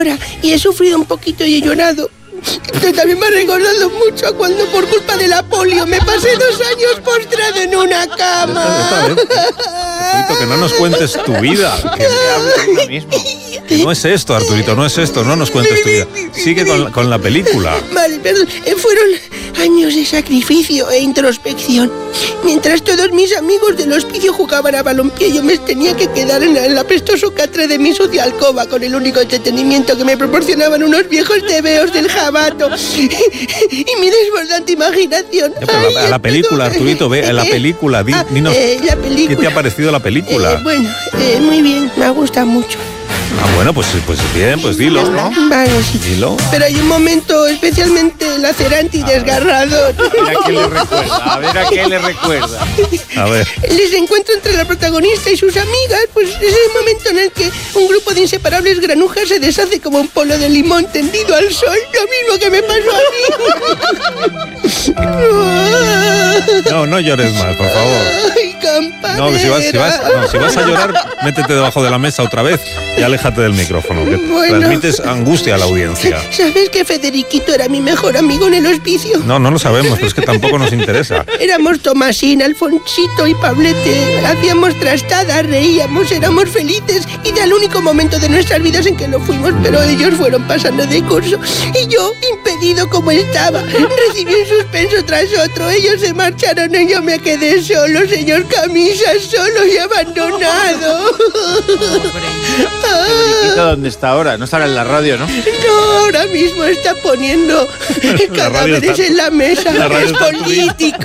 y he sufrido un poquito y he llorado. Pero también me ha recordado mucho a cuando por culpa de la polio me pasé 2 años postrado en una cama. Arturito, que no nos cuentes tu vida. Que no es esto, Arturito, no es esto, no nos cuentes tu vida. Sigue con la película. Vale, perdón. Fueron años de sacrificio e introspección. Mientras todos mis amigos del hospicio jugaban a balompié, yo me tenía que quedar en el apestoso catre de mi sucia alcoba con el único entretenimiento que me proporcionaban unos viejos tebeos del jabato y mi desbordante imaginación. A la película, Arturito, ve a la película. Dinos, la película. ¿Qué te ha parecido la película? Muy bien, me gusta mucho. Bueno, pues bien, pues dilo, ¿no? Vale, sí. Dilo. Pero hay un momento especialmente lacerante y desgarrador. A ver a qué le recuerda. A ver. El desencuentro entre la protagonista y sus amigas, pues es el momento en el que un grupo de inseparables granujas se deshace como un polo de limón tendido al sol. Lo mismo que me pasó a mí. No llores más, por favor. Ay, campanera. No, si vas a llorar, métete debajo de la mesa otra vez y aléjate del micrófono, que transmites angustia a la audiencia. ¿Sabes que Federiquito era mi mejor amigo en el hospicio? No lo sabemos, pero es que tampoco nos interesa. Éramos Tomasín, Alfonsito y Pablete. Hacíamos trastadas, reíamos, éramos felices y era el único momento de nuestras vidas en que lo fuimos, pero ellos fueron pasando de curso. Y yo, impedido como estaba, recibí un suspenso tras otro. Ellos se marcharon y yo me quedé solo, señor Camisa, solo y abandonado. Federiquito, ¿dónde está ahora? No estará en la radio, ¿no? No, ahora mismo está poniendo cadáveres en la mesa. Es político.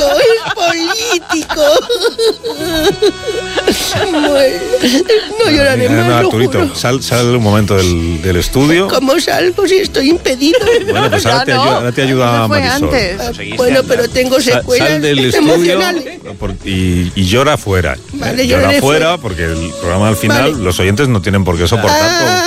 No lloraré más, Arturito, lo juro. sal un momento del estudio. ¿Cómo salgo si estoy impedido? Bueno, pues ahora te ayuda Marisol. Bueno, pero tengo secuelas Sal del estudio emocionales. y llora fuera. Vale, llora lloraré fuera porque el programa al final, vale, los oyentes no tienen por qué soportar todo.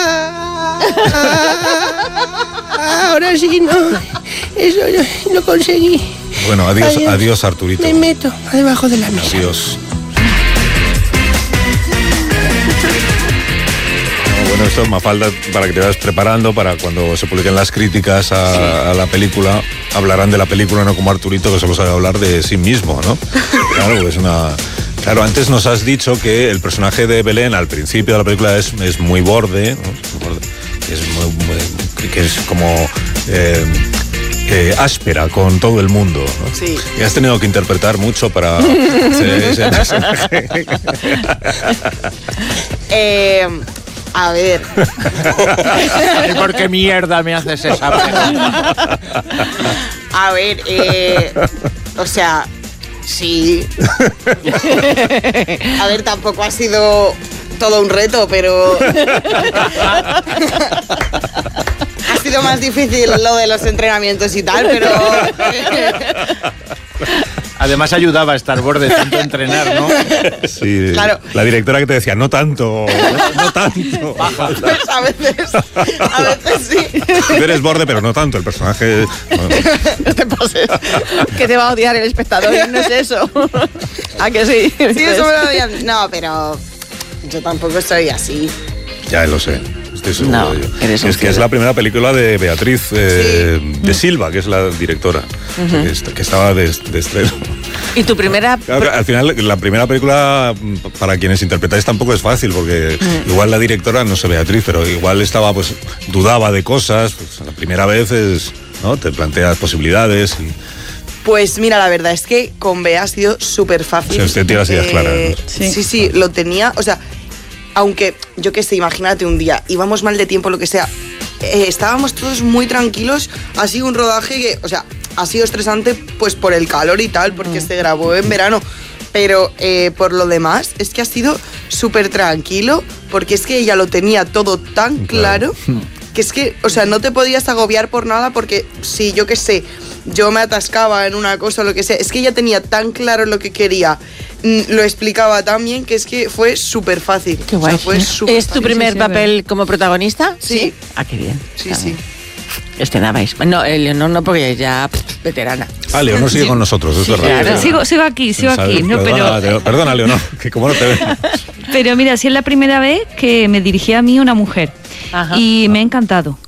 Ahora sí, no. Eso lo conseguí. Bueno, adiós Arturito. Me meto debajo de la mesa. Adiós. Bueno, esto es Mafalda, para que te vayas preparando para cuando se publiquen las críticas a la película. Hablarán de la película, no como Arturito, que solo sabe hablar de sí mismo, ¿no? Claro, porque es una... Claro, antes nos has dicho que el personaje de Belén al principio de la película es muy borde, ¿no? Que es como áspera con todo el mundo, ¿no? Sí. Y has tenido que interpretar mucho para ese personaje. A ver. ¿Y por qué mierda me haces esa pregunta? A ver, o sea, sí. A ver, tampoco ha sido todo un reto, pero ha sido más difícil lo de los entrenamientos y tal, pero... Además ayudaba a estar borde tanto entrenar, ¿no? Sí, claro. La directora que te decía, no tanto. Baja. Pues a veces sí. Tú eres borde, pero no tanto, el personaje... Bueno. No te pases. Que te va a odiar el espectador, no es eso. ¿A que sí? Sí, eso me lo odian. No, pero yo tampoco soy así. Ya lo sé. Estoy seguro de ello. Es la primera película de Beatriz de Silva, que es la directora, que estaba de estreno. ¿Y tu primera...? Claro, al final, la primera película, para quienes interpretáis, tampoco es fácil, porque igual la directora, no sé Beatriz, pero igual estaba, pues, dudaba de cosas. Pues, la primera vez ¿no? Te planteas posibilidades y... Pues mira, la verdad es que con Bea ha sido súper fácil. O sea, usted tiene las ideas claras, ¿no? Sí, lo tenía, o sea... Aunque, yo qué sé, imagínate un día, íbamos mal de tiempo, lo que sea, estábamos todos muy tranquilos, ha sido un rodaje que, o sea, ha sido estresante pues por el calor y tal, porque se grabó en verano, pero por lo demás es que ha sido súper tranquilo, porque es que ella lo tenía todo tan claro, que es que, o sea, no te podías agobiar por nada, porque si, yo qué sé, yo me atascaba en una cosa o lo que sea, es que ella tenía tan claro lo que quería, lo explicaba tan bien, que es que fue súper fácil. Qué guay. O sea, fue súper ¿Es tu primer papel como protagonista? Sí. Ah, qué bien. Sí, sí. Estrenabais. No, Leonor no, porque ya veterana. Ah, Leonor sigue con nosotros, es verdad. Claro. Sigo aquí, no, pero... Perdona, Leonor, que como no te veo. Pero mira, si es la primera vez que me dirigía a mí una mujer. y me ha encantado.